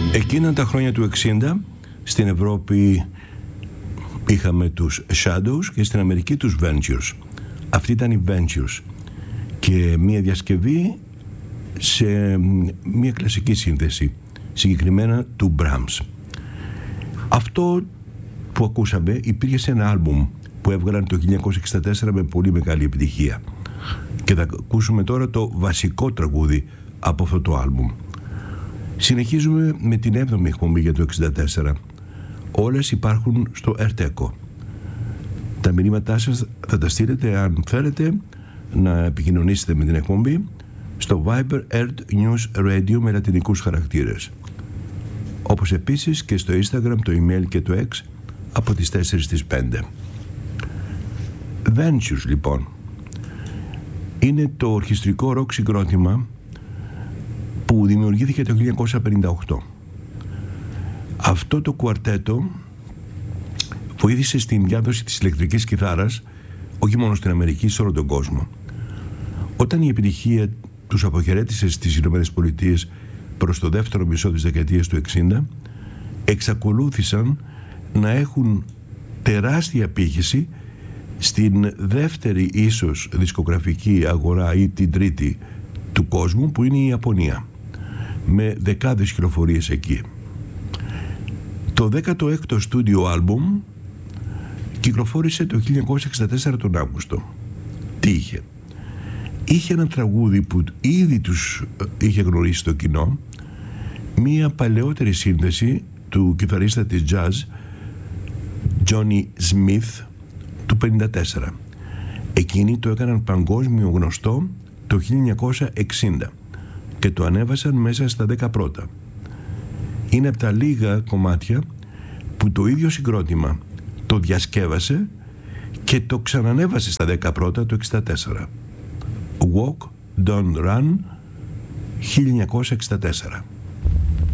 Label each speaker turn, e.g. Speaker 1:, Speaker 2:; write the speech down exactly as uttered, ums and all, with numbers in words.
Speaker 1: Εκείνα τα χρόνια του εξήντα στην Ευρώπη είχαμε τους Shadows και στην Αμερική τους Ventures. Αυτή ήταν η Ventures και μια διασκευή σε μια κλασική σύνθεση, συγκεκριμένα του Brahms. Αυτό που ακούσαμε υπήρχε σε ένα άλμπουμ που έβγαλαν το χίλια εννιακόσια εξήντα τέσσερα με πολύ μεγάλη επιτυχία και θα ακούσουμε τώρα το βασικό τραγούδι από αυτό το άλμπουμ. Συνεχίζουμε με την έβδομη εκπομπή για το εξήντα τέσσερα. Όλες υπάρχουν στο Ερτέκο. Τα μηνύματά σας θα τα στείλετε αν θέλετε να επικοινωνήσετε με την εκπομπή στο Viber Ert News Radio με λατινικούς χαρακτήρες, όπως επίσης και στο Instagram, το email και το X από τις τέσσερις στις πέντε. Ventures λοιπόν είναι το ορχιστρικό ροκ συγκρότημα που δημιουργήθηκε το χίλια εννιακόσια πενήντα οκτώ. Αυτό το κουαρτέτο βοήθησε στην διάδοση της ηλεκτρικής κιθάρας όχι μόνο στην Αμερική, σε όλο τον κόσμο. Όταν η επιτυχία τους αποχαιρέτησε στις Ηνωμένες Πολιτείες προς το δεύτερο μισό της δεκαετίας του εξήντα, εξακολούθησαν να έχουν τεράστια απήχηση στην δεύτερη ίσως δισκογραφική αγορά ή την τρίτη του κόσμου, που είναι η Ιαπωνία, με δεκάδες κυκλοφορίες εκεί. Το δέκατο έκτο στούντιο άλμπουμ κυκλοφόρησε το χίλια εννιακόσια εξήντα τέσσερα τον Αύγουστο. Τι είχε? Είχε ένα τραγούδι που ήδη τους είχε γνωρίσει το κοινό, μία παλαιότερη σύνδεση του κιθαρίστα της jazz Johnny Smith του πενήντα τέσσερα. Εκείνοι το έκαναν παγκόσμιο γνωστό το χίλια εννιακόσια εξήντα και το ανέβασαν μέσα στα δέκα πρώτα. Είναι από τα λίγα κομμάτια που το ίδιο συγκρότημα το διασκεύασε και το ξανανέβασε στα δέκα πρώτα το εξήντα τέσσερα. Walk, Don't Run, χίλια εννιακόσια εξήντα τέσσερα.